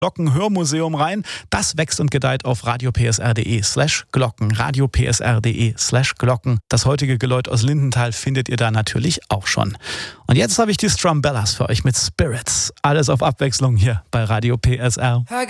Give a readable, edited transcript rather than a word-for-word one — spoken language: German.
Glockenhörmuseum rein. Das wächst und gedeiht auf radiopsr.de/Glocken. radiopsr.de/Glocken. Das heutige Geläut aus Lindenthal findet ihr da natürlich auch schon. Und jetzt habe ich die Strumbellas für euch mit Spirits. Alles auf Abwechslung hier bei Radio PSR.